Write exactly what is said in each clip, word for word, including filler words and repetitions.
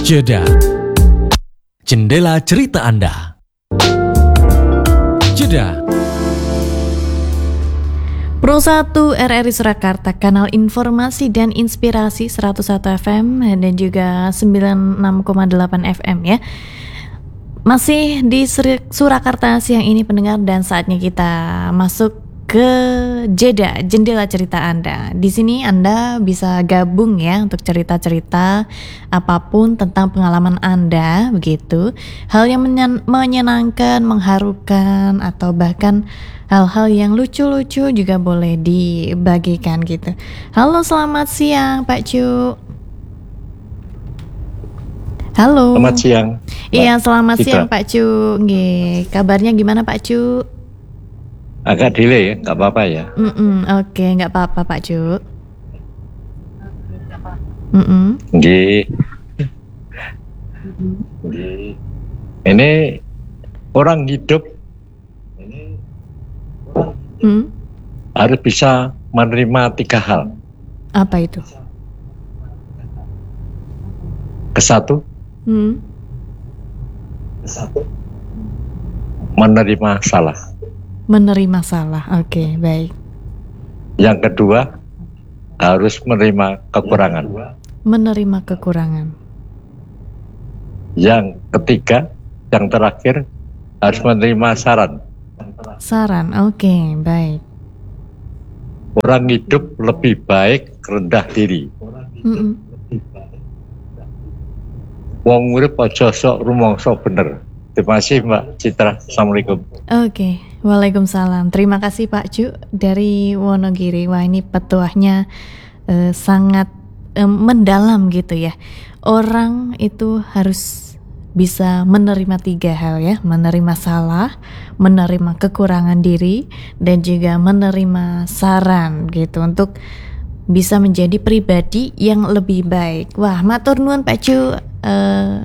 Jeda. Jendela cerita Anda. Jeda. Pro satu R R I Surakarta, kanal informasi dan inspirasi seratus satu F M dan juga sembilan puluh enam koma delapan F M ya. Masih di Surakarta siang ini pendengar, dan saatnya kita masuk ke Jeda, jendela cerita Anda. Di sini Anda bisa gabung ya untuk cerita-cerita apapun tentang pengalaman Anda, begitu. Hal yang menyen- menyenangkan, mengharukan, atau bahkan hal-hal yang lucu-lucu juga boleh dibagikan gitu. Halo, selamat siang Pak Cu. Halo. Selamat siang. Iya, selamat Citra. siang Pak Cu. Nggih, kabarnya gimana Pak Cu? Agak delay ya, nggak apa-apa ya. Mm-mm, Oke, nggak apa-apa Pak Cu. Mm-mm. Nggih. Nggih. Ini orang hidup ini orang hidup Hmm? harus bisa menerima tiga hal. Apa itu? Kesatu, Hmm? kesatu menerima salah. Menerima salah. Oke, baik. Yang kedua, harus menerima kekurangan. Menerima kekurangan. Yang ketiga, yang terakhir, harus menerima saran. Saran. Oke, baik. Orang hidup lebih baik rendah diri. Mm-mm. Wong urip aja sok rumangsa bener. Terima kasih Mbak Citra. Assalamualaikum. Oke, waalaikumsalam. Terima kasih Pak Cu dari Wonogiri. Wah, ini petuahnya eh, sangat eh, mendalam gitu ya. Orang itu harus bisa menerima tiga hal ya, menerima salah, menerima kekurangan diri, dan juga menerima saran gitu untuk bisa menjadi pribadi yang lebih baik. Wah, matur nuwun Pak Cu. Eh,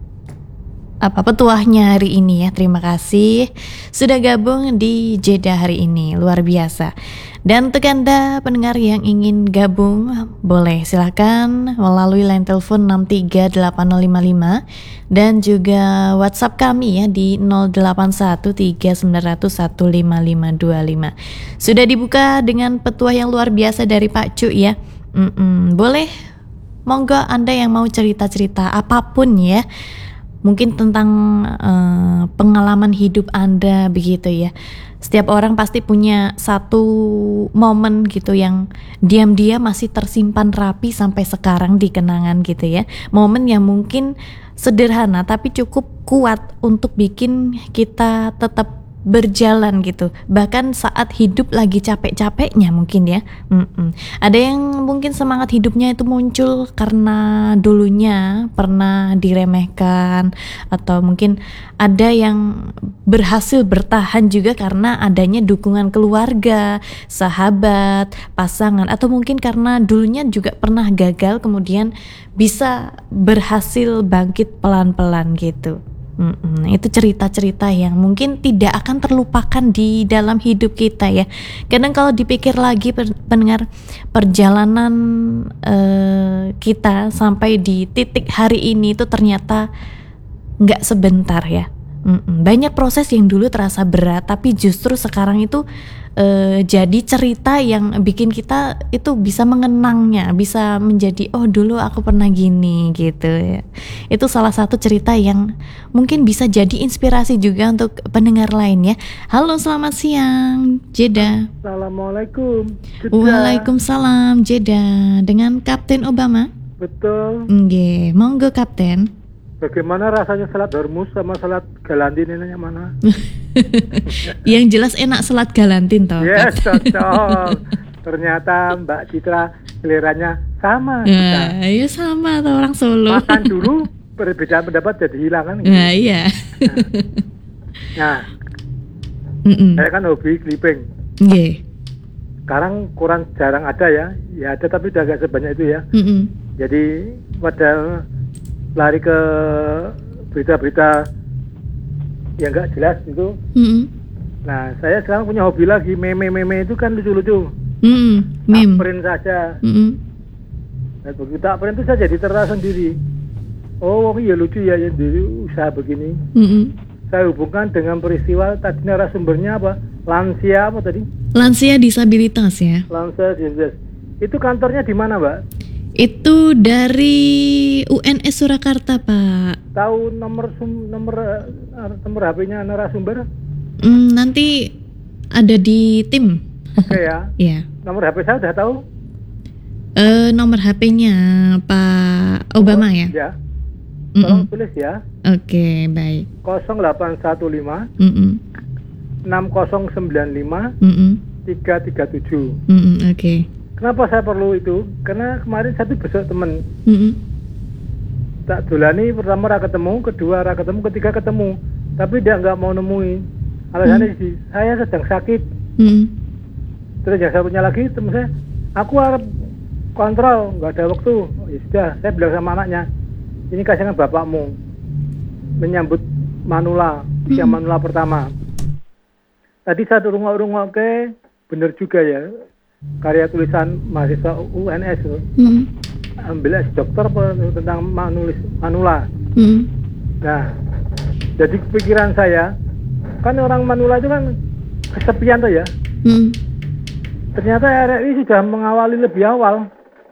apa petuahnya hari ini ya. Terima kasih sudah gabung di Jeda hari ini, luar biasa. Dan untuk Anda pendengar yang ingin gabung, boleh silakan melalui line telepon enam tiga delapan nol lima lima dan juga WhatsApp kami ya di nol delapan satu tiga sembilan nol nol satu lima lima dua lima. Sudah dibuka dengan petuah yang luar biasa dari Pak Cu ya. Mm-mm. Boleh, monggo Anda yang mau cerita-cerita apapun ya, mungkin tentang uh, pengalaman hidup Anda begitu ya. Setiap orang pasti punya satu momen gitu yang diam-diam masih tersimpan rapi sampai sekarang di kenangan gitu ya. Momen yang mungkin sederhana tapi cukup kuat untuk bikin kita tetap berjalan gitu, bahkan saat hidup lagi capek-capeknya mungkin ya. Mm-mm. Ada yang mungkin semangat hidupnya itu muncul karena dulunya pernah diremehkan, atau mungkin ada yang berhasil bertahan juga karena adanya dukungan keluarga, sahabat, pasangan, atau mungkin karena dulunya juga pernah gagal kemudian bisa berhasil bangkit pelan-pelan gitu. Mm-mm, itu cerita-cerita yang mungkin tidak akan terlupakan di dalam hidup kita ya. Kadang kalau dipikir lagi pendengar, perjalanan uh, kita sampai di titik hari ini itu ternyata nggak sebentar ya. Mm-mm, banyak proses yang dulu terasa berat tapi justru sekarang itu uh, jadi cerita yang bikin kita itu bisa mengenangnya, bisa menjadi oh dulu aku pernah gini gitu ya. Itu salah satu cerita yang mungkin bisa jadi inspirasi juga untuk pendengar lain ya. Halo, selamat siang Jeda. Assalamualaikum. Jeda. Waalaikumsalam Jeda, dengan Kapten Obama. Betul. Nggih, monggo Kapten. Bagaimana rasanya salat Hormuz sama salat Galantin, ini yang mana? Yang jelas enak salat Galantin toh. Yes, cocok. Ternyata Mbak Citra seleranya sama. Nah, ya sama tuh, orang Solo. Makan dulu, perbedaan pendapat jadi hilang kan? Gitu. Nah, iya. Nah, Mm-mm. saya kan hobi clipping. Nggih. Sekarang kurang jarang ada ya. Ya ada tapi udah gak sebanyak itu ya. Mm-mm. Jadi pada lari ke berita-berita yang nggak jelas itu. Mm-mm. Nah, saya sekarang punya hobi lagi, meme-meme itu kan lucu-lucu. Mm-mm. Meme. Tak print saja. Mm-mm. Nah, begitu tak print itu saya jadi terasa sendiri. Oh iya lucu ya yang di usaha begini. Mm-mm. Saya hubungkan dengan peristiwa tadi narasumbernya apa? Lansia apa tadi? Lansia disabilitas ya. Lansia disabilitas. Itu kantornya di mana, Mbak? Itu dari U N S Surakarta, Pak. Tahu nomor sum, nomor uh, nomor H P-nya narasumber? Hmm, nanti ada di tim. Oke ya. Ya. Nomor H P saya udah tahu? Eh, nomor H P-nya Pak Obama ya? Ya. Mm-mm. Tolong tulis ya. Oke, baik. nol delapan satu lima Mm-mm. enam nol sembilan lima Mm-mm. tiga tiga tujuh. Mm-mm, Oke. Kenapa saya perlu itu? Karena kemarin satu besok temen Mm-mm. tak dolani, pertama ra ketemu, kedua ra ketemu, ketiga ketemu, tapi dia nggak mau nemuin. Alasannya sih saya sedang sakit. Mm-mm. Terus yang satunya lagi temen saya, aku harap kontrol, nggak ada waktu. Oh, ya sudah, saya bilang sama anaknya, ini kasihan bapakmu menyambut Manula, usia Hmm. Manula pertama. Tadi saya rungok-rungok, oke, bener juga ya, karya tulisan mahasiswa U N S, Mm-mm. ambil S dokter tentang manulis Manula. Mm-mm. Nah, jadi pikiran saya, kan orang Manula itu kan kesepian tuh ya. Mm-mm. Ternyata R R I sudah mengawali lebih awal.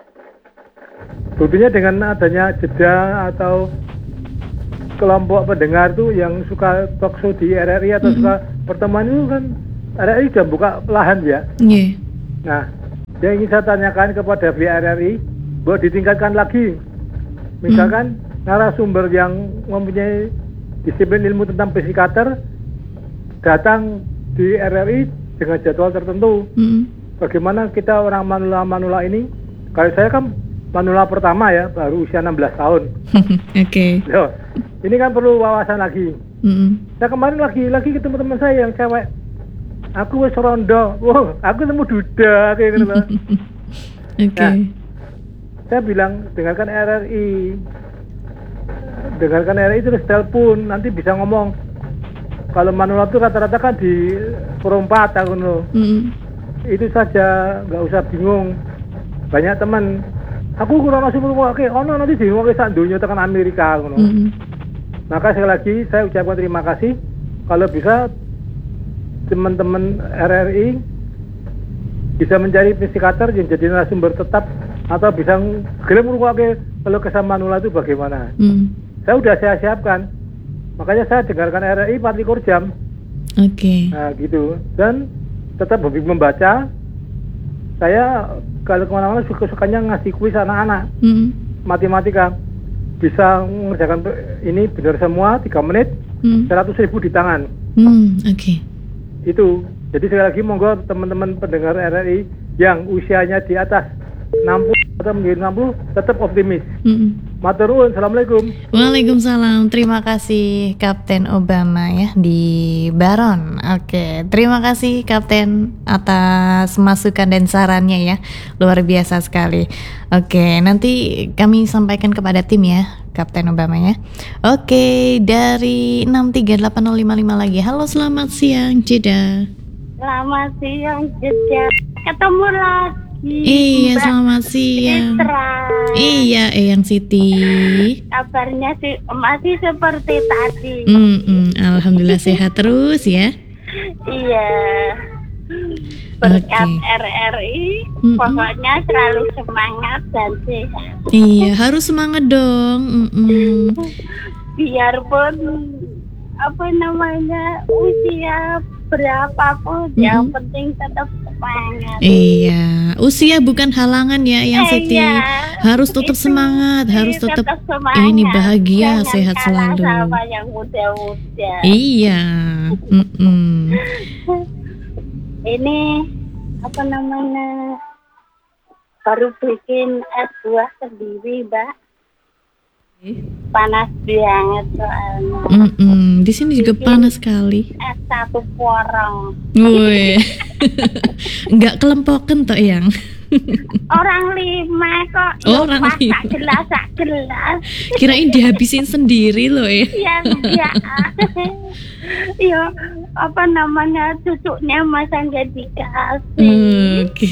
Buktinya dengan adanya jeda atau kelompok pendengar tuh yang suka talk show di R R I atau Mm-hmm. suka pertemuan itu kan R R I sudah buka lahan ya. Yeah. Nah, yang ingin saya tanyakan kepada V R R I, buat ditingkatkan lagi. Misalkan narasumber yang mempunyai disiplin ilmu tentang psikiater datang di R R I dengan jadwal tertentu. Mm-mm. Bagaimana kita orang Manula-Manula ini, kalau saya kan Manula pertama ya, baru usia enam belas tahun. Oke. Loh, ini kan perlu wawasan lagi. Mm-mm. Saya kemarin lagi lagi ketemu teman saya yang cewek. Aku wis rondo. Wow, aku nemu duda kayak gitu loh. Oke. Nah, saya bilang dengarkan R R I. Dengarkan R R I terus telepon, nanti bisa ngomong. Kalau Manula itu rata-rata kan di perempat aku loh. Mm-mm. Itu saja, nggak usah bingung. Banyak teman, aku kurang masuk rumah, oke, oh no, nanti bingung ke sak dunia tekan Amerika, ngono. Mm-mm. Maka sekali lagi saya ucapkan terima kasih. Kalau bisa teman-teman R R I bisa mencari psikiater yang jadi narasumber tetap atau bisa gelem ngrungokke kalau kesan Manula itu bagaimana. Mm. Saya udah saya siapkan. Makanya saya dengarkan R R I empat puluh jam. Oke. Nah gitu. Dan tetap hobi membaca. Saya kalau kemana-mana suka-sukanya ngasih kuis anak-anak. Mm. Matematika. Bisa mengerjakan ini benar semua tiga menit, Mm. seratus ribu di tangan. Mm. Oke. Itu. Jadi sekali lagi monggo teman-teman pendengar R R I yang usianya di atas enam puluh atau menjadi enam puluh tetap optimis. Mm-mm. Matur nuwun, assalamualaikum. Waalaikumsalam. Terima kasih Kapten Obama ya di Baron. Oke, terima kasih Kapten atas masukan dan sarannya ya. Luar biasa sekali. Oke, nanti kami sampaikan kepada tim ya, Kapten Obama ya. Oke, dari enam tiga delapan nol lima lima lagi. Halo, selamat siang Jeda. Selamat siang Jeda. Ketemu lagi. Iya, Mbak selamat siang. Citra. Iya, Eyang Siti. Kabarnya sih masih seperti tadi. Mm-mm, Alhamdulillah sehat terus ya. Iya. Berkat Oke. R R I, Mm-mm. pokoknya selalu semangat dan sehat. Iya, harus semangat dong. Mm-mm. Biarpun apa namanya usia berapapun, Mm-mm. yang penting tetap semangat. Iya, usia bukan halangan ya, Eyang Eh, Siti. iya. Harus tetap Itu, semangat, harus iya, tetap semangat. ini bahagia, Jangan sehat kalah selalu. sama yang muda-muda. Iya. Mm-mm. Ini apa namanya, baru bikin es buah sendiri, Mbak. Panas banget soalnya. Mm-mm. Di sini juga panas sekali. Es satu porong. Woi. Enggak kelempokan toh, Eyang. Orang lima kok. Oh, Yo, orang masak lima. gelas sak gelas. Kirain dihabisin sendiri loh ya. Yang ya. Yo, apa namanya, cucunya masa nggak dikasih. Hmm, Oke.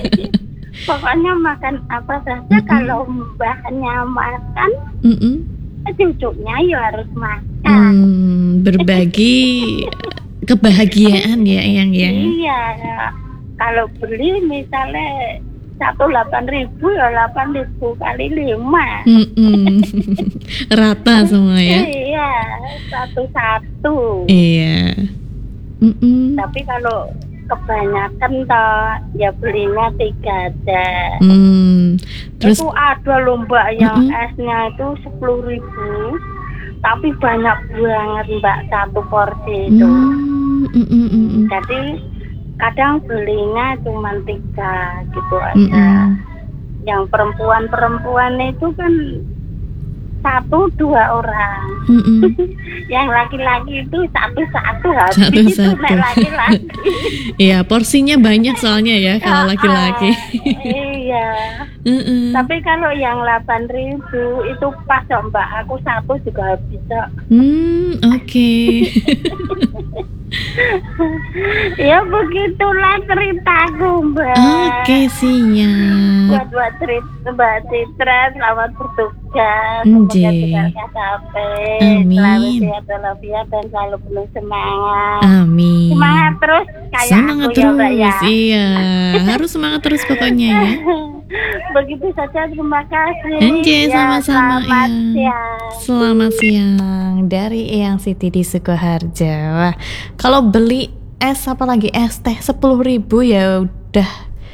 Pokoknya makan apa saja, Mm-mm. kalau mbahnya makan Mm-mm. cucunya ya harus makan. Hmm, berbagi kebahagiaan ya Eyang ya. Iya, kalau beli misalnya satu delapan ribu ya delapan ribu kali lima. Mm-mm. Rata semua ya. Iya, satu-satu. Iya. Mm-mm. Tapi kalau kebanyakan toh ya belinya tiga aja. Hmm. Terus Itu ada loh mbak yang Mm-mm. esnya itu sepuluh ribu, tapi banyak banget mbak satu porsi itu. Hmm, mm, mm, mm, mm. Jadi kadang belinya cuma tiga gitu aja. Mm-mm. Yang perempuan-perempuan itu kan satu dua orang. Mm-mm. Yang laki-laki itu satu-satu habis itu Satu-satu. naik laki-laki. Iya, porsinya banyak soalnya ya kalau laki-laki. Iya. Mm-mm. Tapi kalau yang delapan ribu itu pas ya mbak, aku satu juga bisa. Hmm, oke. Ya begitulah ceritaku mbak. Oke, siap. Buat buat cerita mbak Citra, selamat bertugas. Nji. Semoga tidak capek. Amin. Selalu sehat walafiat dan selalu penuh semangat. Amin. Semangat terus kayak Semangat aku terus, ya mbak ya. iya. Harus semangat terus pokoknya ya. Begitu saja, terima kasih. Nji, Ya, sama-sama selamat ya. siang. Selamat siang dari Eyang Siti di Sukoharjo. Wah, kalau beli es apalagi es teh sepuluh ribu ya udah